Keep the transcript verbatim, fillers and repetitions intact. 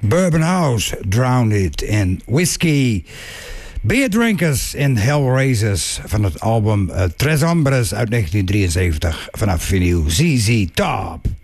Bourbon House, Drowned It in Whiskey. Beer Drinkers in Hellraisers van het album uh, Tres Hombres uit negentien drieënzeventig vanaf vinyl Z Z Top.